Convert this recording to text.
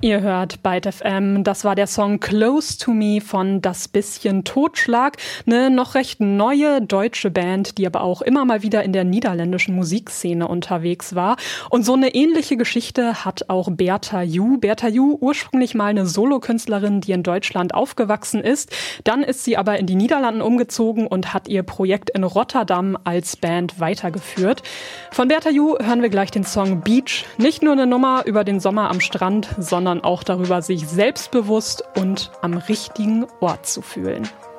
Ihr hört Byte FM, das war der Song Close to Me von Das bisschen Totschlag, eine noch recht neue deutsche Band, die aber auch immer mal wieder in der niederländischen Musikszene unterwegs war. Und so eine ähnliche Geschichte hat auch Bertha Ju. Bertha Ju, ursprünglich mal eine Solokünstlerin, die in Deutschland aufgewachsen ist. Dann ist sie aber in die Niederlande umgezogen und hat ihr Projekt in Rotterdam als Band weitergeführt. Von Bertha Ju hören wir gleich den Song Beach. Nicht nur eine Nummer über den Sommer am Strand, sondern auch darüber, sich selbstbewusst und am richtigen Ort zu fühlen.